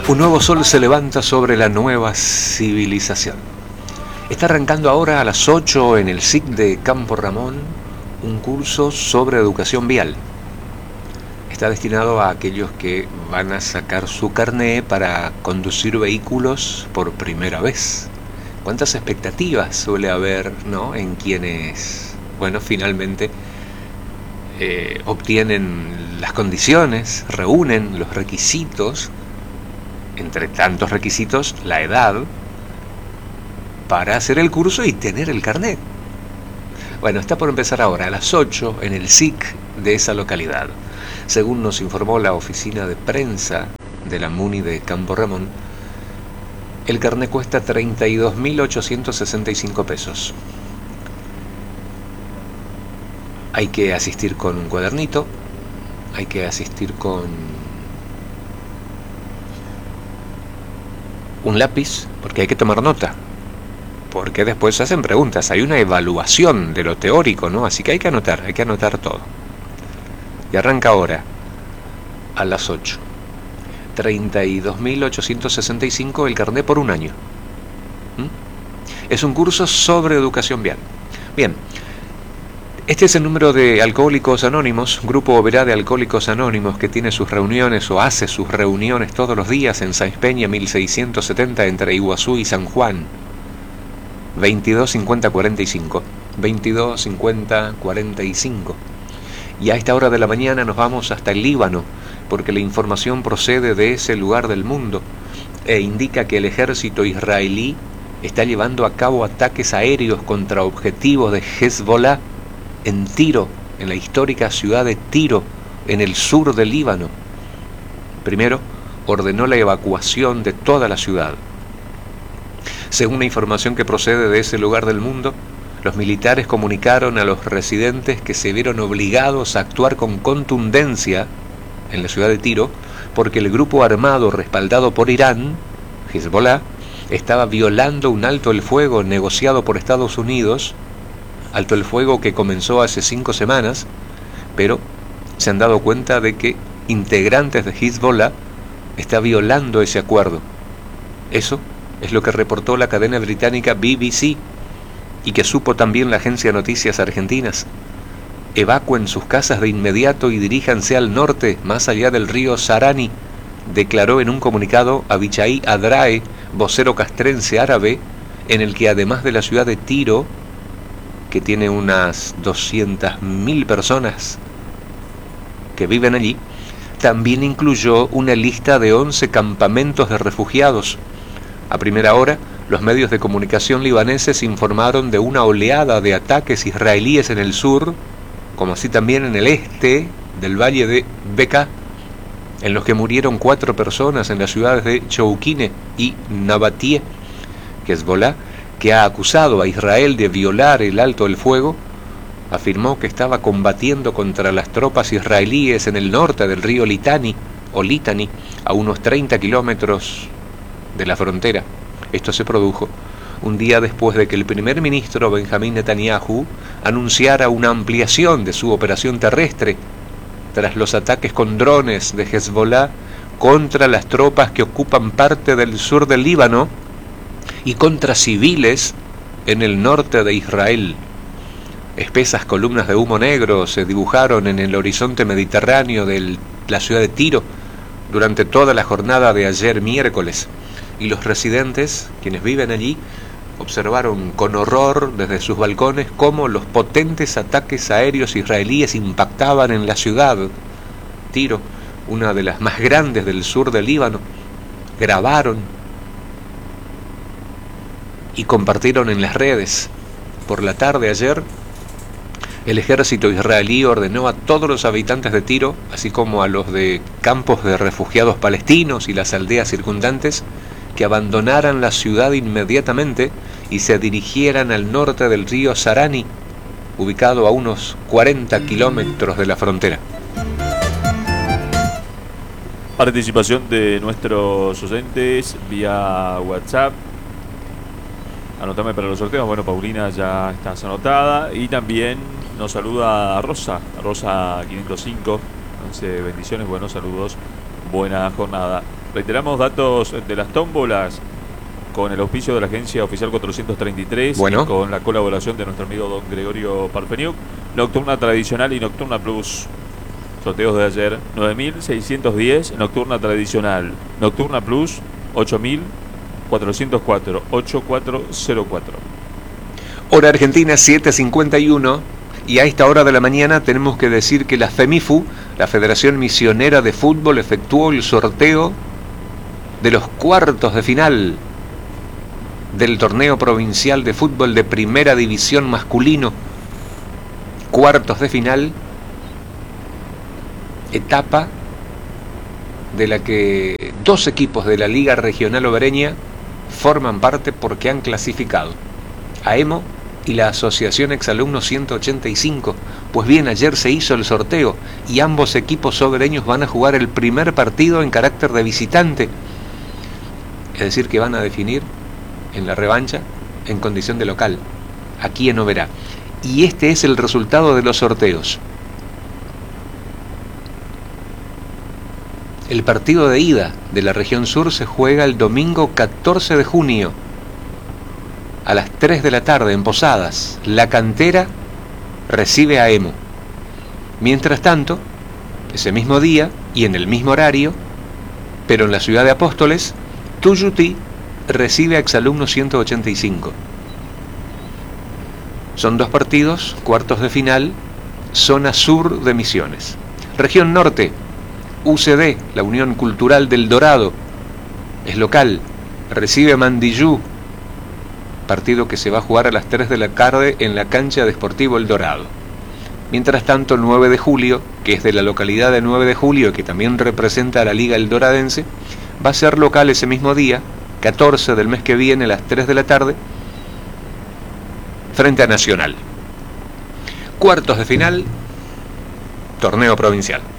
Un nuevo sol se levanta sobre la nueva civilización. Está arrancando ahora a las 8 en el SIC de Campo Ramón un curso sobre educación vial. Está destinado a aquellos que van a sacar su carné para conducir vehículos por primera vez. ¿Cuántas expectativas suele haber, ¿no?, en quienes, bueno, finalmente obtienen las condiciones, reúnen los requisitos, entre tantos requisitos, la edad, para hacer el curso y tener el carnet? Bueno, está por empezar ahora, a las 8, en el SIC de esa localidad. Según nos informó la oficina de prensa de la MUNI de Campo Ramón, el carnet cuesta 32.865 pesos. Hay que asistir con un cuadernito, hay que asistir con un lápiz, porque hay que tomar nota, porque después se hacen preguntas, hay una evaluación de lo teórico, ¿no? Así que hay que anotar todo. Y arranca ahora, a las 8. 32.865 el carnet por un año. Es un curso sobre educación vial. Bien, este es el número de Alcohólicos Anónimos, Grupo Oberá de Alcohólicos Anónimos, que tiene sus reuniones o hace sus reuniones todos los días en Sáenz Peña 1670 entre Iguazú y San Juan. 225045. 225045. Y a esta hora de la mañana nos vamos hasta el Líbano, porque la información procede de ese lugar del mundo e indica que el ejército israelí está llevando a cabo ataques aéreos contra objetivos de Hezbollah en Tiro, en la histórica ciudad de Tiro, en el sur del Líbano. Primero, ordenó la evacuación de toda la ciudad. Según la información que procede de ese lugar del mundo, los militares comunicaron a los residentes que se vieron obligados a actuar con contundencia en la ciudad de Tiro, porque el grupo armado respaldado por Irán, Hezbollah, estaba violando un alto el fuego negociado por Estados Unidos, alto el fuego que comenzó hace 5 semanas, pero se han dado cuenta de que integrantes de Hezbollah están violando ese acuerdo. Eso es lo que reportó la cadena británica BBC y que supo también la agencia Noticias Argentinas. Evacúen sus casas de inmediato y diríjanse al norte, más allá del río Sarani, declaró en un comunicado Abichai Adrae, vocero castrense árabe, en el que además de la ciudad de Tiro, que tiene unas 200.000 personas que viven allí, también incluyó una lista de 11 campamentos de refugiados. A primera hora, los medios de comunicación libaneses informaron de una oleada de ataques israelíes en el sur, como así también en el este del valle de Bekaa, en los que murieron 4 personas en las ciudades de Choukine y Nabatie. Hezbollah, que ha acusado a Israel de violar el alto el fuego, afirmó que estaba combatiendo contra las tropas israelíes en el norte del río Litani, a unos 30 kilómetros de la frontera. Esto se produjo un día después de que el primer ministro Benjamín Netanyahu anunciara una ampliación de su operación terrestre tras los ataques con drones de Hezbollah contra las tropas que ocupan parte del sur del Líbano y contra civiles en el norte de Israel. Espesas columnas de humo negro se dibujaron en el horizonte mediterráneo de la ciudad de Tiro durante toda la jornada de ayer miércoles, y los residentes, quienes viven allí, observaron con horror desde sus balcones cómo los potentes ataques aéreos israelíes impactaban en la ciudad. Tiro, una de las más grandes del sur del Líbano, grabaron y compartieron en las redes. Por la tarde ayer, el ejército israelí ordenó a todos los habitantes de Tiro, así como a los de campos de refugiados palestinos y las aldeas circundantes, que abandonaran la ciudad inmediatamente y se dirigieran al norte del río Sarani, ubicado a unos 40 kilómetros de la frontera. Participación de nuestros oyentes vía WhatsApp. Anotame para los sorteos. Bueno, Paulina ya estás anotada. Y también nos saluda Rosa 505. 11 bendiciones, buenos saludos, buena jornada. Reiteramos datos de las tómbolas con el auspicio de la agencia oficial 433, Bueno. y con la colaboración de nuestro amigo don Gregorio Parfeniuk. Nocturna tradicional y Nocturna Plus. Sorteos de ayer, 9.610, Nocturna tradicional. Nocturna Plus, 8.404, 8404. Hora Argentina, 7:51. Y a esta hora de la mañana tenemos que decir que la FEMIFU, la Federación Misionera de Fútbol, efectuó el sorteo de los cuartos de final del torneo provincial de fútbol de primera división masculino. Cuartos de final, etapa de la que 2 equipos de la Liga Regional Obereña forman parte porque han clasificado: AEMO y la Asociación Exalumnos 185. Pues bien, ayer se hizo el sorteo y ambos equipos obereños van a jugar el primer partido en carácter de visitante. Es decir, que van a definir en la revancha en condición de local, aquí en Oberá. Y este es el resultado de los sorteos. El partido de ida de la región sur se juega el domingo 14 de junio a las 3 de la tarde en Posadas. La Cantera recibe a AEMO. Mientras tanto, ese mismo día y en el mismo horario, pero en la ciudad de Apóstoles, Tuyutí recibe a Exalumnos 185. Son 2 partidos, cuartos de final, zona sur de Misiones. Región norte, UCD, la Unión Cultural del Dorado, es local, recibe a Mandillú, partido que se va a jugar a las 3 de la tarde en la cancha de Sportivo El Dorado. Mientras tanto, el 9 de julio, que es de la localidad de 9 de julio, que también representa a la Liga El Doradense, va a ser local ese mismo día, 14 del mes que viene, a las 3 de la tarde, frente a Nacional. Cuartos de final, torneo provincial.